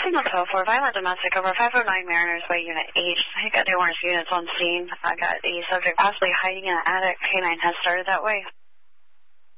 704, violent domestic over 509 Mariners Way, Unit H. I got numerous units on scene. I got a subject possibly hiding in an attic. Canine has started that way.